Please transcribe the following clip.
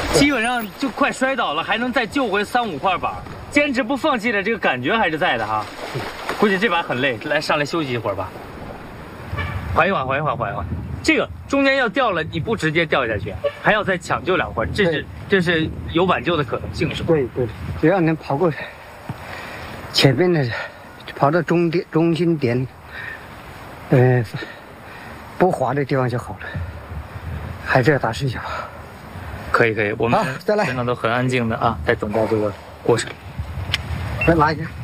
基本上就快摔倒了，还能再救回3、5块板，坚持不放弃的这个感觉还是在的哈。估计这把很累，来上来休息一会儿吧，缓一缓，缓一缓，缓一缓。这个中间要掉了，你不直接掉下去，还要再抢救2块，这是有挽救的可能性，是吧？ 对对，只要能跑过前面的，跑到中心点，不滑的地方就好了，还是要打10脚。 可以，我们再来， 现在都很安静的啊，在等待这个过程。 再拉一下。